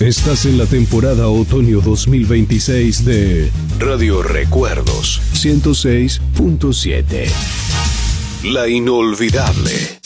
Estás en la temporada otoño 2026 de Radio Recuerdos 106.7. La inolvidable.